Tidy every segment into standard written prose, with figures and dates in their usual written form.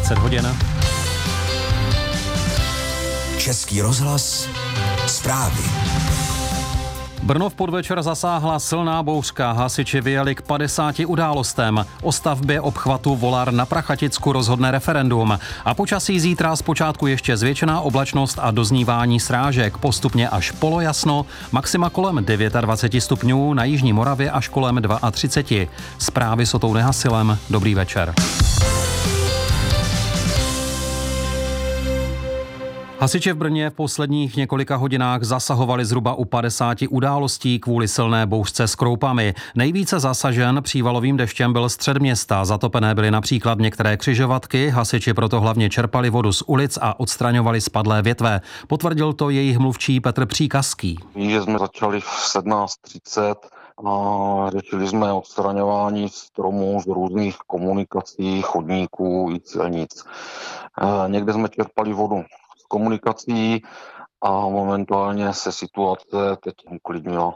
20 hodin. Český rozhlas, zprávy. Brno v podvečer zasáhla silná bouřka, hasiči vyjeli k 50 událostem. O stavbě obchvatu Volar na Prachaticku rozhodne referendum. A počasí zítra zpočátku ještě zvětšená oblačnost a doznívání srážek, postupně až polojasno, maxima kolem 29 stupňů, na jižní Moravě až kolem 32. Zprávy s Otou Nehasilem, dobrý večer. Hasiči v Brně v posledních několika hodinách zasahovali zhruba u 50 událostí kvůli silné bouřce s kroupami. Nejvíce zasažen přívalovým deštěm byl střed města. Zatopené byly například některé křižovatky, hasiči proto hlavně čerpali vodu z ulic a odstraňovali spadlé větve. Potvrdil to jejich mluvčí Petr Příkazský. Že jsme začali v 17:30 a řešili jsme odstraňování stromů z různých komunikací, chodníků i silnic. Někde jsme čerpali vodu z komunikací a momentálně se situace teď uklidnila.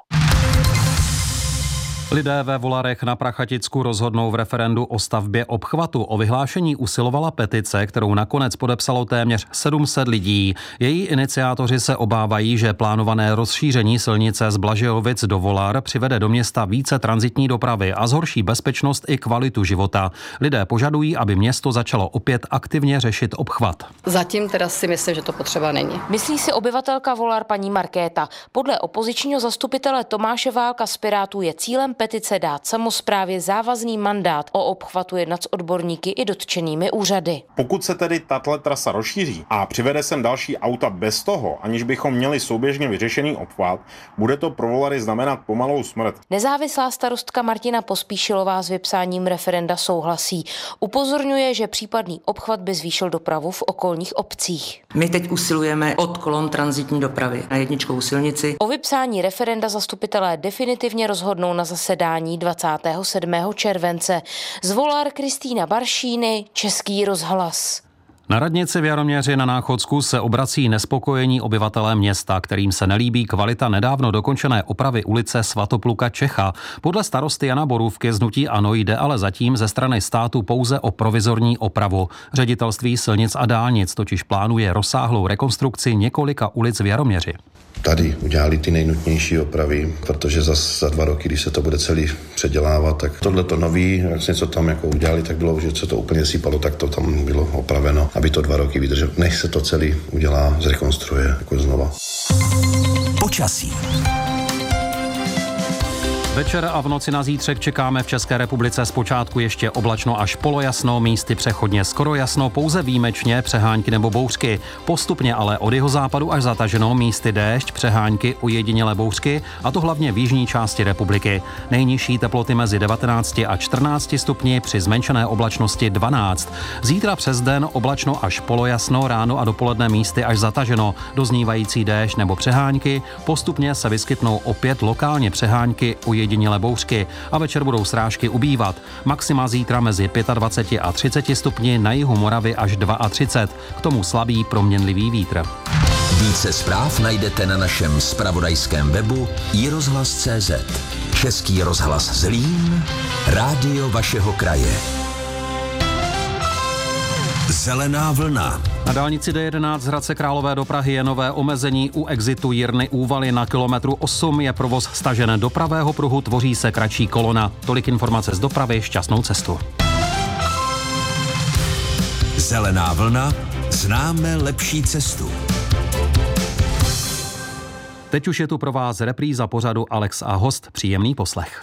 Lidé ve Volarech na Prachaticku rozhodnou v referendu o stavbě obchvatu. O vyhlášení usilovala petice, kterou nakonec podepsalo téměř 700 lidí. Její iniciátoři se obávají, že plánované rozšíření silnice z Blažejovic do Volar přivede do města více tranzitní dopravy a zhorší bezpečnost i kvalitu života. Lidé požadují, aby město začalo opět aktivně řešit obchvat. Zatím teda si myslím, že to potřeba není. Myslí si obyvatelka Volar paní Markéta. Podle opozičního zastupitele Tomáše Válka z Pirátů je cílem petice dát samosprávě závazný mandát o obchvatu jednat s odborníky i dotčenými úřady. Pokud se tedy tato trasa rozšíří a přivede sem další auta bez toho, aniž bychom měli souběžně vyřešený obchvat, bude to pro Volary znamenat pomalou smrt. Nezávislá starostka Martina Pospíšilová s vypsáním referenda souhlasí. Upozorňuje, že případný obchvat by zvýšil dopravu v okolních obcích. My teď usilujeme od kolon tranzitní dopravy na jedničkovou silnici. O vypsání referenda zastupitelé definitivně rozhodnou na zasedání 27. července. Z Volar Kristýna Baršíny, Český rozhlas. Na radnici v Jaroměři na Náchodsku se obrací nespokojení obyvatelé města, kterým se nelíbí kvalita nedávno dokončené opravy ulice Svatopluka Čecha. Podle starosty Jana Borůvky z hnutí ANO jde ale zatím ze strany státu pouze o provizorní opravu. Ředitelství silnic a dálnic totiž plánuje rozsáhlou rekonstrukci několika ulic v Jaroměři. Tady udělali ty nejnutnější opravy, protože za 2 roky, když se to bude celý předělávat, tak tohleto nový, vlastně co tam jako udělali, tak bylo, že se to úplně sypalo, tak to tam bylo opraveno, aby to 2 roky vydrželo. Než se to celý udělá, zrekonstruuje jako znova. Počasí. Večer a v noci na zítřek čekáme v České republice zpočátku ještě oblačno až polojasno, místy přechodně skoro jasno, pouze výjimečně přehánky nebo bouřky. Postupně ale od jihozápadu až zataženo, místy déšť, přehánky, ojedinělé bouřky, a to hlavně v jižní části republiky. Nejnižší teploty mezi 19 a 14 stupni, při zmenšené oblačnosti 12. Zítra přes den oblačno až polojasno, ráno a dopoledne místy až zataženo, doznívající déšť nebo přehánky, postupně se vyskytnou opět lokálně přehánky, ojedinělé bouřky a večer budou srážky ubývat. Maxima zítra mezi 25 a 30 stupni, na jihu Moravy až 32. K tomu slabý proměnlivý vítr. Více zpráv najdete na našem zpravodajském webu iRozhlas.cz. Český rozhlas Zlín, rádio vašeho kraje. Zelená vlna. Na dálnici D11 z Hradce Králové do Prahy je nové omezení u exitu Jirny Úvaly na kilometru 8. Je provoz stažen do pravého pruhu, tvoří se kratší kolona. Tolik informace z dopravy, šťastnou cestu. Zelená vlna, známe lepší cestu. Teď už je tu pro vás repríza pořadu Alex a host. Příjemný poslech.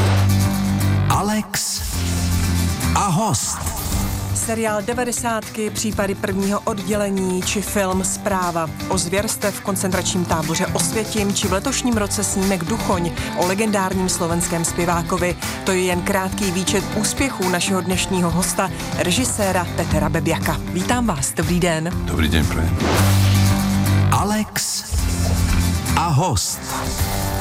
Alex a host. Seriál 90, případy prvního oddělení či film Zpráva o zvěrstev v koncentračním táboře Osvětim či v letošním roce snímek Duchoň o legendárním slovenském zpěvákovi. To je jen krátký výčet úspěchů našeho dnešního hosta, režiséra Petra Bebiaka. Vítám vás, dobrý den. Dobrý den, prajem. Alex a host.